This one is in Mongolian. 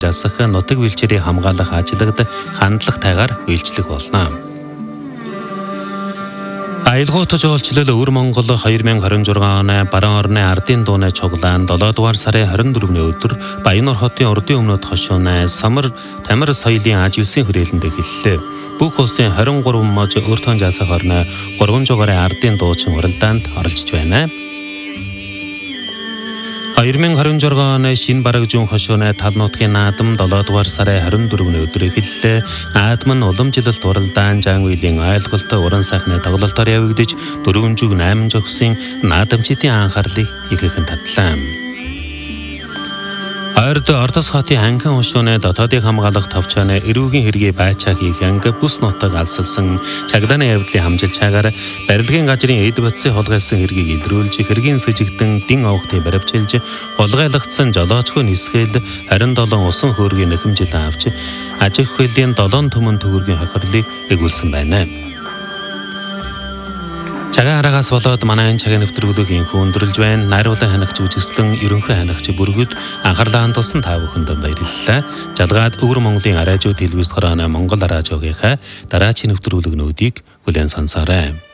засах нутаг бэлчээрийг хамгаалах ажилд хандлагатайгаар үйлчлэх болно. Аялгаутай жуулчлал Өвөр Монгол 2026 оны Баруун орны ардын дууны цуглаан 7 дугаар сарын 24-ний өдөр Баяннуур хотын урдын өмнөд хошууны Самар Тамир соёлын аж үсгийн хүрээлэнд эхэллээ. Бүх улсын 23 мож өртөн жасах орны 3 жугаарийн ардын дуучин уралдаанд оролцож байна. 2026 оны шинэ барагжуун хошууны тал нутгийн наадам 7 дугаар сарын 24-ний өдөр эхэллээ. Наадам нь уламжлалт уралдаан Жан Уилийн ойлголт уран сайхны тоглолтоор явагдаж 4 жүг 8 жогсын наадамчдын анхаарлыг ихээхэн татлаа. Ойрд Ордос хотын анхин хошууны дотоодыг хамгаалах товчооны эрүүгийн хэргийг байцаа хийх анги бүс нутаг алсалсан чагдааны явдлын хамжилчаагаар барилгын газрын эд батсын хулгайлсан хэргийг илрүүлж хэргийн сэжигдэн дин овогтыг баривчилж хулгайлагдсан жолоочгүй нисгээл 27 усан хөөргийн нэхэмжил авч аж ахуй хуулийн 7 төмөн төгрөгийн хохирлыг эгүүлсэн байна. Цагаан араагаас болоод манай энэ цагаан нэвтрүүлэг инхүү өндөрлж байна. Найруулга хянагч үжигслэн ерөнхий хянагч бүргэд анхаарлаа хандуулсан та бүхэнд баярлалаа. Жалгаад Өвөр Монголын араажуу телевиз хорооны Монгол араажуугийнхаа дараагийн нэвтрүүлэгнүүдийг бүлээн сонсоорой.